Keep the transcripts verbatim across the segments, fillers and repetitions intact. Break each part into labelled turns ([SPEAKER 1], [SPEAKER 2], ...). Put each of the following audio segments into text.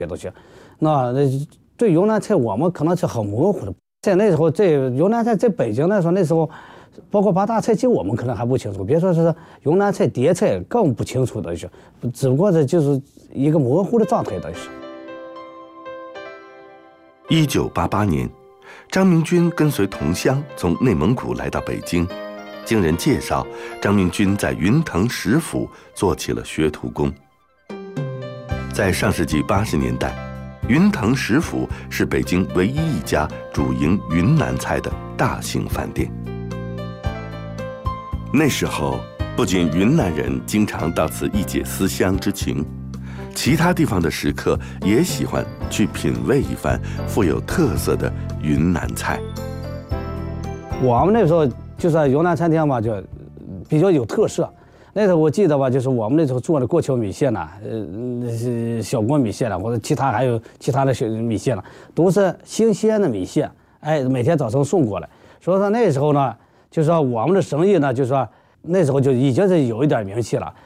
[SPEAKER 1] 这东西。那那对云南菜我们可能是很模糊的。在那时候，在云南菜在北京来说，那时候包括八大菜系我们可能还不清楚，别说是云南菜、碟菜更不清楚的是，只不过这就是一个模糊的状态的是。
[SPEAKER 2] 一九八八年，张明军跟随同乡从内蒙古来到北京，经人介绍，张明军在云腾食府做起了学徒工。在上世纪八十年代，云腾食府是北京唯一一家主营云南菜的大型饭店。那时候，不仅云南人经常到此一解思乡之情，其他地方的食客也喜欢去品味一番富有特色的云南菜。
[SPEAKER 1] 我们那时候就是云南餐厅嘛，就比较有特色。那时候我记得吧，就是我们那时候做的过桥米线呐，呃，那是小锅米线了，或者其他还有其他的小米线了，都是新鲜的米线，哎，每天早上送过来。所以说那时候呢，就是说我们的生意呢，就是说那时候就已经是有一点名气了。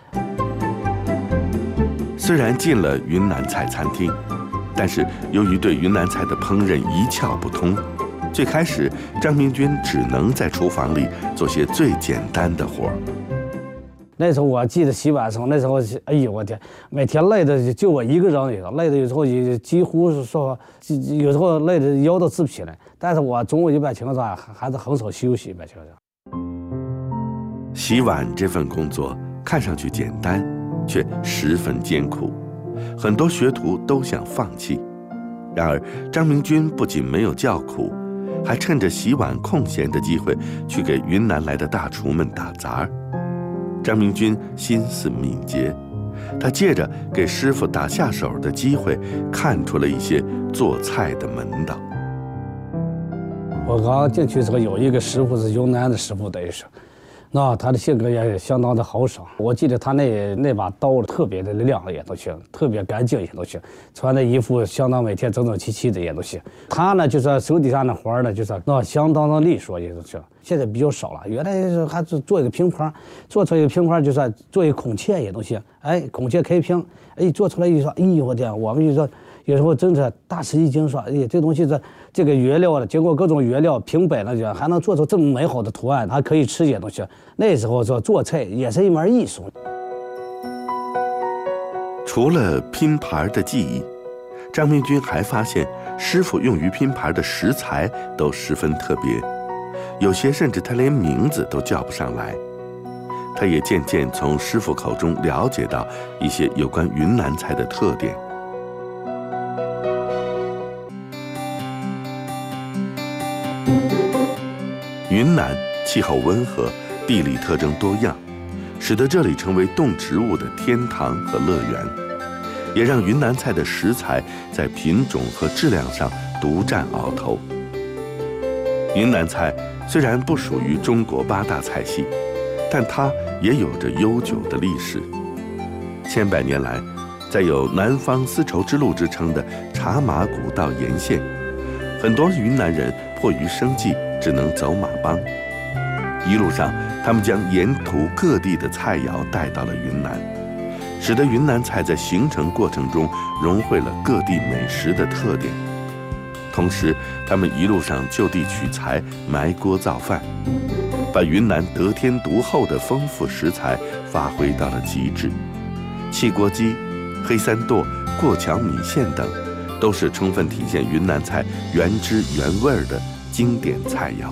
[SPEAKER 2] 虽然进了云南菜餐厅，但是由于对云南菜的烹饪一窍不通，最开始张明军只能在厨房里做些最简单的活儿。
[SPEAKER 1] 那时候我记得洗碗的时候，那时候哎呦我天，每天累的就我一个人，累的有时候也几乎是说，有时候累的腰都直不起来。但是我中午一般情况下还是很少休息，一般情况下。
[SPEAKER 2] 洗碗这份工作看上去简单，却十分艰苦，很多学徒都想放弃。然而张明军不仅没有叫苦，还趁着洗碗空闲的机会去给云南来的大厨们打杂。张明军心思敏捷，他借着给师傅打下手的机会，看出了一些做菜的门道。
[SPEAKER 1] 我刚进去的时候，有一个师傅是云南的师傅，等于是，那他的性格也相当的豪爽。我记得他那那把刀特别的亮，也都行，特别干净，也都行，穿的衣服相当每天整整齐齐的，也都行。他呢，就是手底下的活呢，就是那相当的利索，也都行。现在比较少了，原来是还是做一个平框，做出一个平框就是做一个孔雀也都行。哎，孔雀开屏，哎，做出来一说，哎呦我天，我们就说有时候真是大吃一惊，说哎，这东西这这个原料呢，经过各种原料平摆了，就还能做出这么美好的图案，还可以吃些东西。那时候说做菜也是一门艺术。
[SPEAKER 2] 除了拼盘的技艺，张明军还发现师傅用于拼盘的食材都十分特别。有些甚至他连名字都叫不上来。他也渐渐从师傅口中了解到一些有关云南菜的特点。云南气候温和，地理特征多样，使得这里成为动植物的天堂和乐园，也让云南菜的食材在品种和质量上独占鳌头。云南菜虽然不属于中国八大菜系，但它也有着悠久的历史。千百年来，在有南方丝绸之路之称的茶马古道沿线，很多云南人迫于生计，只能走马帮。一路上，他们将沿途各地的菜肴带到了云南，使得云南菜在形成过程中融汇了各地美食的特点。同时，他们一路上就地取材，埋锅造饭，把云南得天独厚的丰富食材发挥到了极致。汽锅鸡、黑三剁、过桥米线等，都是充分体现云南菜原汁原味的经典菜肴。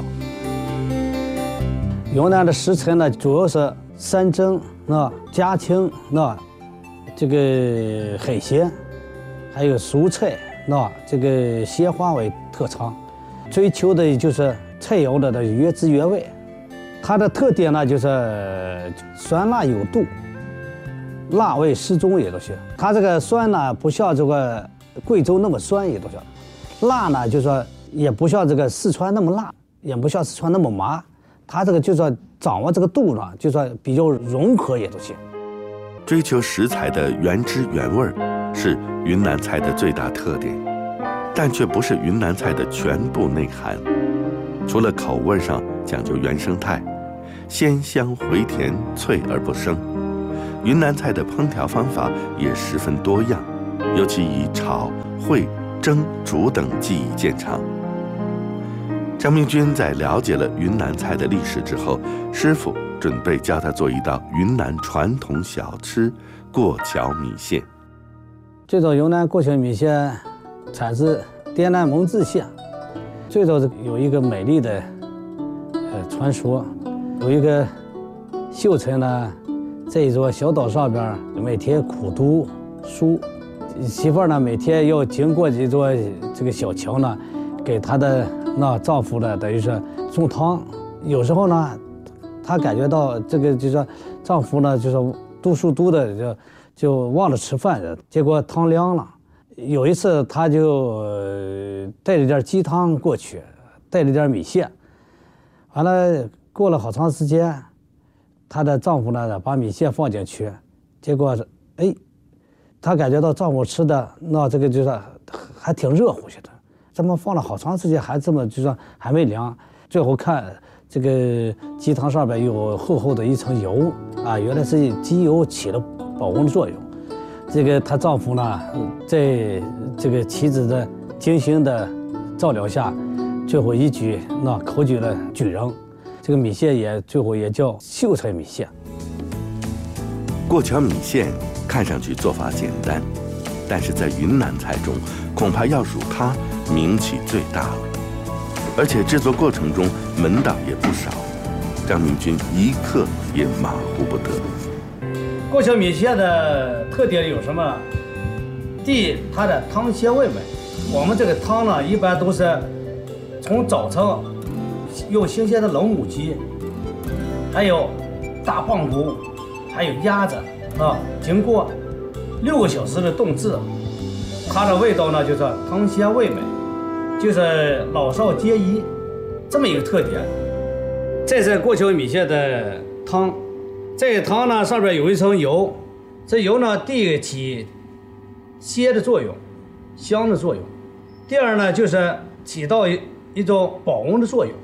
[SPEAKER 1] 云南的食材呢，主要是山珍、那家禽、那这个海鲜，还有蔬菜。那这个鲜花为特长，追求的就是菜肴的的原汁原味。它的特点呢，就是酸辣有度，辣味适中也都行。它这个酸呢，不像这个贵州那么酸也都行；辣呢，就说也不像这个四川那么辣，也不像四川那么麻。它这个就说掌握这个度呢，就说比较融合也都行。
[SPEAKER 2] 追求食材的原汁原味是云南菜的最大特点，但却不是云南菜的全部内涵。除了口味上讲究原生态，鲜香回甜，脆而不生，云南菜的烹调方法也十分多样， 尤其以炒、烩、蒸、煮等技艺见长。张明军在了解了云南菜的历史之后，师傅准备教他做一道云南传统小吃——过桥米线。
[SPEAKER 1] 最早云南过桥米线产自滇南蒙自县，最早有一个美丽的呃传说，有一个秀才呢，在一座小岛上边每天苦读书，媳妇儿呢每天要经过这座这个小桥呢，给她的那丈夫呢等于是送汤。有时候呢，她感觉到这个就是说丈夫呢就是读书读的就就忘了吃饭，结果汤凉了。有一次她就、呃、带了点鸡汤过去，带了点米线，完了过了好长时间，她的丈夫呢把米线放进去，结果哎，她感觉到丈夫吃的那这个就是还挺热乎些的，怎么放了好长时间还这么就说还没凉？最后看这个鸡汤上边有厚厚的一层油啊，原来是鸡油起了保温的作用。这个她丈夫呢，在这个妻子的精心的照料下，最后一举那考取了举人。这个米线也最后也叫秀才米线。
[SPEAKER 2] 过桥米线看上去做法简单，但是在云南菜中，恐怕要数它名气最大了。而且制作过程中门道也不少，张明军一刻也马虎不得。
[SPEAKER 1] 过桥米线的特点有什么？第一，它的汤鲜味美。我们这个汤呢，一般都是从早晨用新鲜的老母鸡，还有大棒骨，还有鸭子啊，经过六个小时的冻制，它的味道呢就是汤鲜味美，就是老少皆宜这么一个特点。这是过桥米线的汤。这个汤呢，上边有一层油，这油呢，第一个起鲜的作用，香的作用；第二呢，就是起到一一种保温的作用。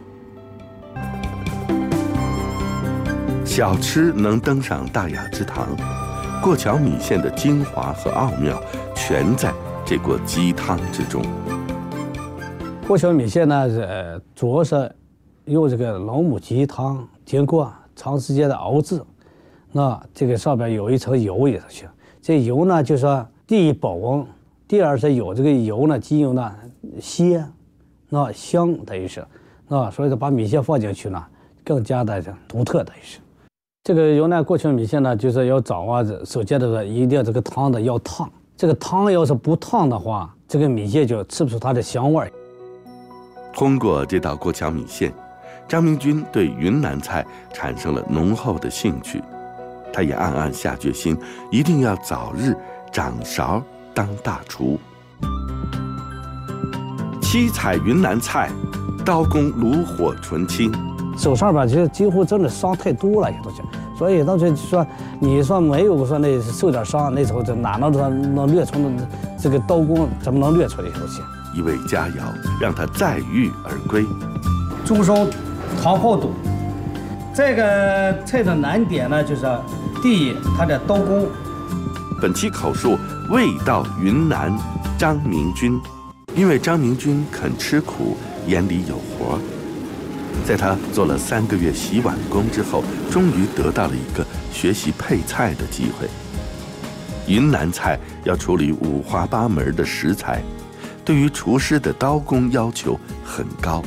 [SPEAKER 2] 小吃能登上大雅之堂，过桥米线的精华和奥妙全在这锅鸡汤之中。
[SPEAKER 1] 过桥米线呢，呃，主要是用这个老母鸡汤，经过长时间的熬制。那这个上边有一层油也行，这油呢就是说第一保温，第二是有这个油呢，鸡油呢鲜，那香等于是，那所以说把米线放进去呢，更加的独特等于是。这个云南过桥米线呢，就是要掌握首先的是一定这个汤的要烫，这个汤要是不烫的话，这个米线就吃不出它的香味。
[SPEAKER 2] 通过这道过桥米线，张明军对云南菜产生了浓厚的兴趣。他也暗暗下决心，一定要早日掌勺当大厨。七彩云南菜，刀工炉火纯青。
[SPEAKER 1] 手上吧，其实几乎真的伤太多了，也都是。所以当时就说，你说没有说那受点伤，那时候就哪能能能略出这个刀工，怎么能略出这东西？
[SPEAKER 2] 一味佳肴让他载誉而归。
[SPEAKER 1] 猪烧糖泡肚，这个菜的难点呢，就是第一，它的刀工。
[SPEAKER 2] 本期口述味道云南张明军，因为张明军肯吃苦，眼里有活。在他做了三个月洗碗工之后，终于得到了一个学习配菜的机会。云南菜要处理五花八门的食材，对于厨师的刀工要求很高。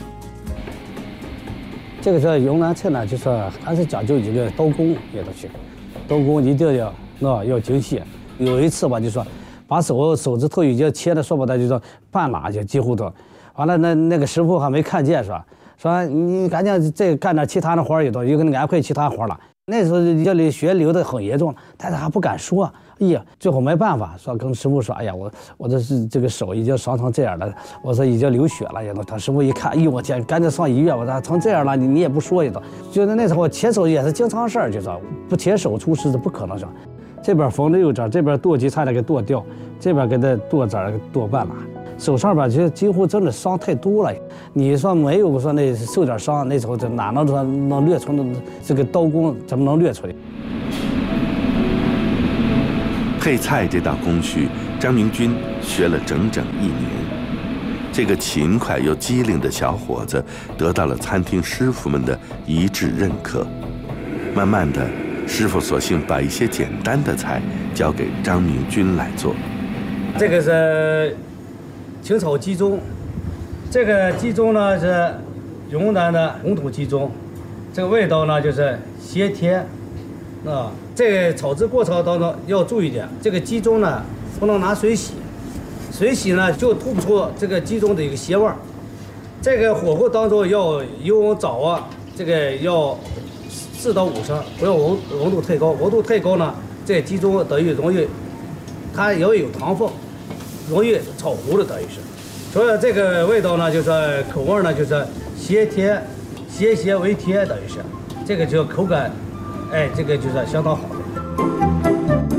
[SPEAKER 1] 这个是云南菜呢，就是还是讲究一个刀工也都行，刀工一定要那要精细。有一次吧，就说把手手指头已经切的说不得，就说半拉就几乎都，完了那那个师傅还没看见是吧？说你赶紧再干点其他的活儿也都，有可能安排其他活了。那时候这里血流的很严重，但是还不敢说。哎呀，最后没办法，说跟师傅说，哎呀，我我这是这个手已经伤成这样了，我说已经流血了，也都。他师傅一看，哎呦我天，赶紧上医院，我说成这样了，你你也不说也都。就是那时候切手也是经常事儿，就是不切手出事是不可能是。这边缝着又整，这边剁鸡差点给剁掉，这边给他剁褶给剁半拉。手上边其实几乎真的伤太多了，你说没有说那受点伤，那时候就哪能说能略出这个刀工，怎么能略出来？
[SPEAKER 2] 配菜这道工序张明军学了整整一年。这个勤快又机灵的小伙子得到了餐厅师傅们的一致认可。慢慢的，师傅索性把一些简单的菜交给张明军来做。
[SPEAKER 1] 这个是清炒鸡枞，这个鸡枞呢是云南的红土鸡枞，这个味道呢就是鲜甜。啊，这个炒制过程当中要注意点，这个鸡枞呢不能拿水洗，水洗呢就吐不出这个鸡枞的一个鲜味儿。这个火候当中要油温早啊，这个要四到五升，不要温温度太高，温度太高呢，这个鸡枞等于容易，它要有糖分，容易炒糊了等于是。所以这个味道呢，就是口味呢就是鲜甜，鲜咸为甜等于是，这个就口感。哎，这个就是相当好的。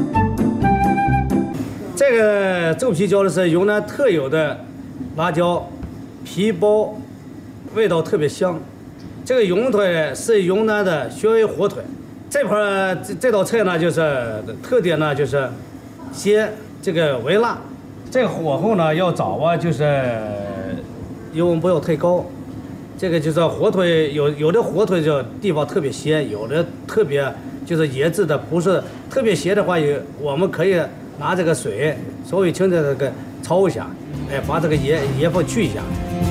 [SPEAKER 1] 这个皱皮椒的是云南特有的辣椒，皮薄，味道特别香。这个云腿是云南的穴位火腿。这盘这这道菜呢，就是特点呢就是鲜，这个微辣。这个火候呢要早啊，就是油温不要太高。这个就是火腿，有有的火腿就地方特别鲜，有的特别就是腌制的不是特别咸的话，有我们可以拿这个水稍微轻的这个焯一下，哎，把这个盐盐分去一下。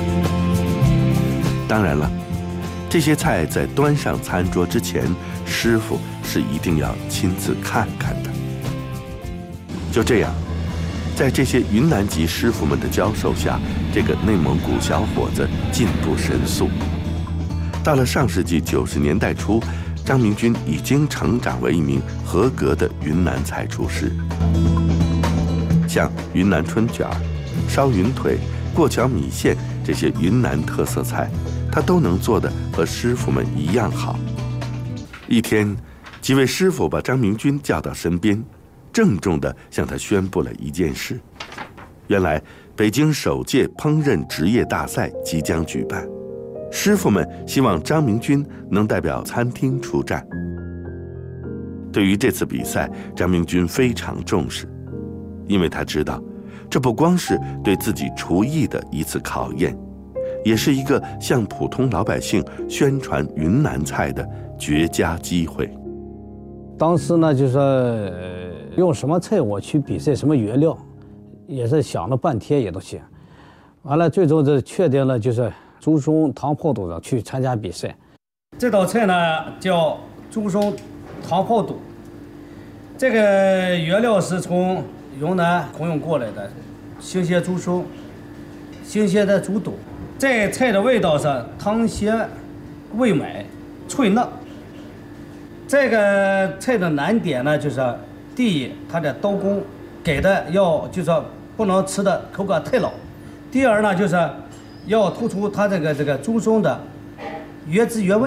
[SPEAKER 2] 当然了，这些菜在端上餐桌之前，师傅是一定要亲自看看的。就这样，在这些云南籍师傅们的教授下，这个内蒙古小伙子进步神速。到了上世纪九十年代初，张明军已经成长为一名合格的云南菜厨师。像云南春卷、烧云腿、过桥米线这些云南特色菜，他都能做得和师傅们一样好。一天，几位师傅把张明军叫到身边，郑重地向他宣布了一件事。原来北京首届烹饪职业大赛即将举办，师傅们希望张明军能代表餐厅出战。对于这次比赛，张明军非常重视，因为他知道这不光是对自己厨艺的一次考验，也是一个向普通老百姓宣传云南菜的绝佳机会。
[SPEAKER 1] 当时呢，就说、呃、用什么菜我去比赛，什么原料，也是想了半天也都行。完了，最终就确定了，就是猪松糖泡肚子去参加比赛。这道菜呢叫猪松糖泡肚，这个原料是从云南空运过来的新鲜猪松、新鲜的猪肚。这菜的味道是汤鲜味美、脆嫩。这个菜的难点呢，就是第一，它的刀工给的要就是不能吃的口感太老；第二呢，就是要突出它这个这个猪松的原汁原味。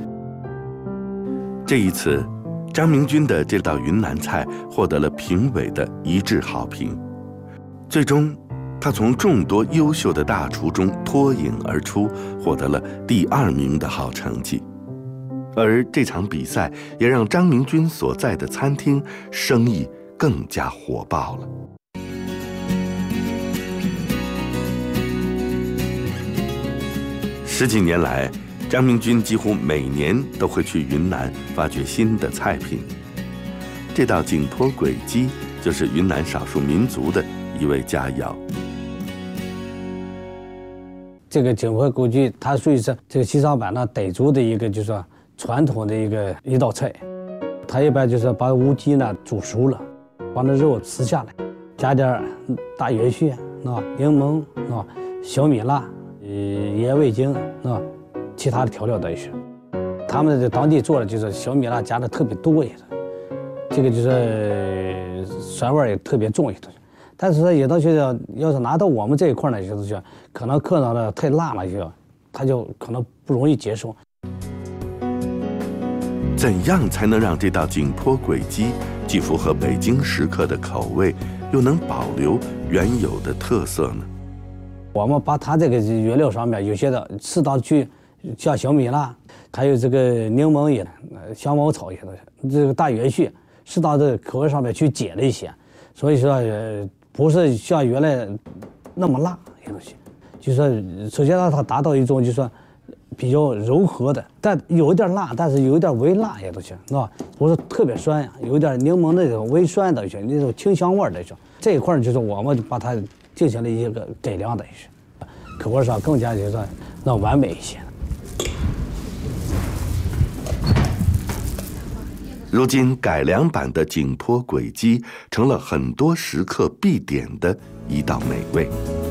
[SPEAKER 2] 这一次，张明军的这道云南菜获得了评委的一致好评，最终他从众多优秀的大厨中脱颖而出，获得了第二名的好成绩。而这场比赛也让张明军所在的餐厅生意更加火爆了。十几年来，张明军几乎每年都会去云南发掘新的菜品。这道景颇鬼鸡就是云南少数民族的一味佳肴。
[SPEAKER 1] 这个景颇鬼鸡，它属于是这个西双版纳傣族的一个，就是说传统的一个一道菜。它一般就是把乌鸡呢煮熟了，把那肉撕下来，加点大元萱、啊柠檬、啊小米辣、呃盐味精、啊其他的调料等于是。他们在当地做的就是小米辣加的特别多一点，这个就是酸味也特别重一点。但是说有的学校要是拿到我们这一块呢，就是说可能客人呢太辣了，就他就可能不容易接受。
[SPEAKER 2] 怎样才能让这道景颇鬼鸡既符合北京食客的口味，又能保留原有的特色呢？
[SPEAKER 1] 我们把它这个原料上面有些的适当去像小米辣，还有这个柠檬叶、香茅草叶的这个大元萱，适当的口味上面去减了一些，所以说呃不是像原来那么辣一东西，就是首先让它达到一种就是说比较柔和的，但有一点辣，但是有一点微辣也都行，是吧？不是特别酸呀，有一点柠檬的那种微酸的一些那种清香味的一种。这一块就是我们把它进行了一个改良的一些，口味上更加就是说那完美一些。
[SPEAKER 2] 如今改良版的景颇鬼鸡成了很多食客必点的一道美味。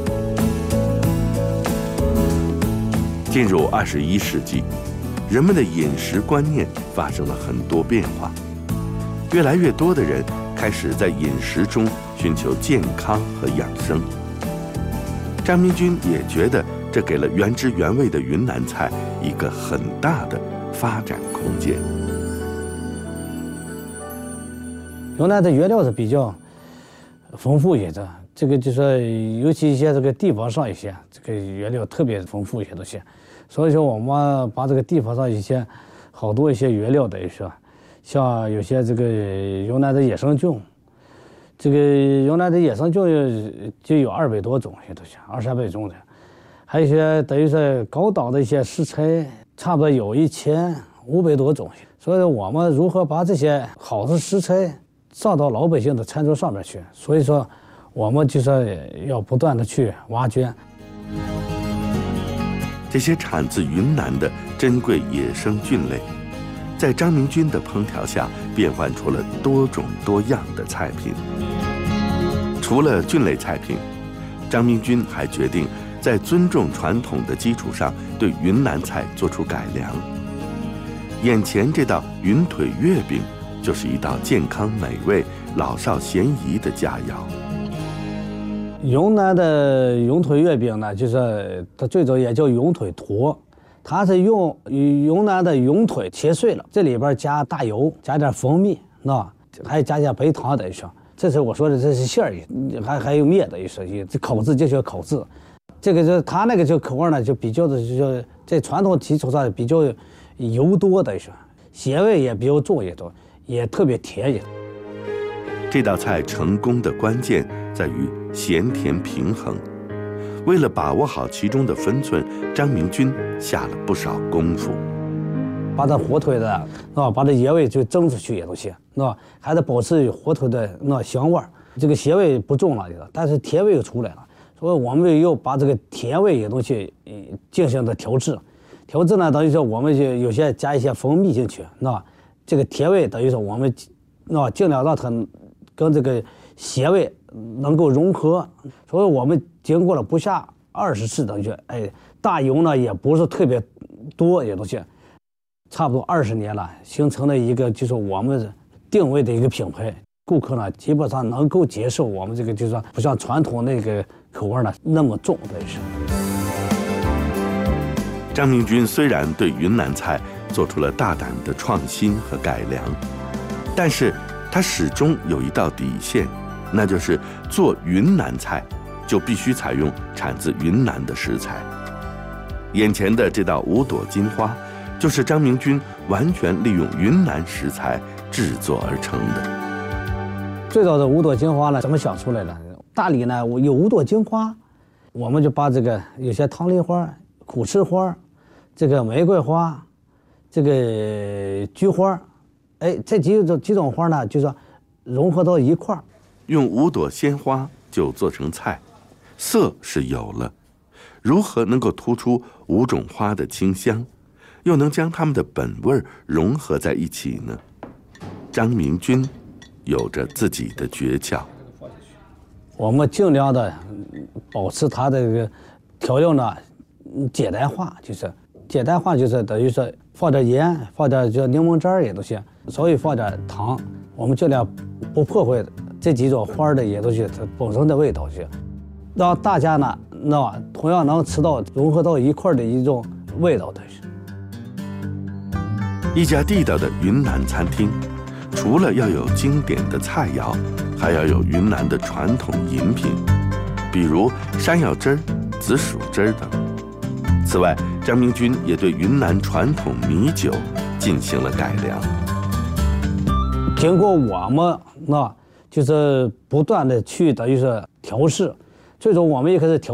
[SPEAKER 2] 进入二十一世纪，人们的饮食观念发生了很多变化，越来越多的人开始在饮食中寻求健康和养生。张明军也觉得这给了原汁原味的云南菜一个很大的发展空间。
[SPEAKER 1] 云南的原料是比较丰富一些的，这个就是说尤其一些这个地方上一些这个原料特别丰富一些东西，所以说我们把这个地方上一些好多一些原料等于说，像有些这个云南的野生菌，这个云南的野生菌就有二百多种些东西，二三百种的，还有一些等于说高档的一些食材，差不多有一千五百多种。所以我们如何把这些好的食材上到老百姓的餐桌上面去？所以说，我们就是要不断的去挖掘
[SPEAKER 2] 这些产自云南的珍贵野生菌类，在张明军的烹调下变换出了多种多样的菜品。除了菌类菜品，张明军还决定在尊重传统的基础上，对云南菜做出改良。眼前这道云腿月饼就是一道健康美味、老少咸宜的佳肴。
[SPEAKER 1] 云南的云腿月饼呢，就是它最早也叫云腿坨，它是用云南的云腿切碎了，这里边加大油，加点蜂蜜，那还加点白糖等于说。这是我说的，这是馅儿，还还有面的意思，这口字就叫口字。这个就它那个就口味呢，就比较的就在传统基础上比较油多的是，咸味也比较重一点，也特别甜一点。
[SPEAKER 2] 这道菜成功的关键在于咸甜平衡，为了把握好其中的分寸，张明军下了不少功夫。
[SPEAKER 1] 把它火腿的啊，把这盐味就蒸出去也都行，那还得保持火腿的那香味儿，这个咸味不重了，但是甜味又出来了，所以我们又把这个甜味的东西进行的调制。调制呢，等于说我们就有些加一些蜂蜜进去，那这个甜味等于说我们那尽量让它跟这个咸味能够融合。所以我们经过了不下二十次等于哎，大油呢也不是特别多也都行，差不多二十年了，形成了一个就是我们定位的一个品牌。顾客呢基本上能够接受我们这个，就是说不像传统那个口味呢那么重的是。
[SPEAKER 2] 张明军虽然对云南菜做出了大胆的创新和改良，但是他始终有一道底线，那就是做云南菜就必须采用产自云南的食材。眼前的这道五朵金花，就是张明军完全利用云南食材制作而成的。
[SPEAKER 1] 最早的五朵金花呢，怎么想出来的？大理呢有五朵金花，我们就把这个有些唐梨花、苦柿花、这个玫瑰花、这个菊花，哎，这几种几种花呢，就说融合到一块儿，
[SPEAKER 2] 用五朵鲜花就做成菜，色是有了，如何能够突出五种花的清香，又能将它们的本味融合在一起呢？张明军有着自己的诀窍。
[SPEAKER 1] 我们尽量的保持它的这个调料呢简单化，就是简单化就是等于说放点盐，放点这柠檬汁儿也都行，稍微放点糖，我们尽量不破坏这几种花的也都是它本身的味道去，让大家呢那同样能吃到融合到一块的一种味道的是。
[SPEAKER 2] 一家地道的云南餐厅，除了要有经典的菜肴，还要有云南的传统饮品，比如山药汁儿、紫薯汁儿等。此外，张明军也对云南传统米酒进行了改良。经
[SPEAKER 1] 过我们那就是不断的去等于是调试。最终我们也开始调。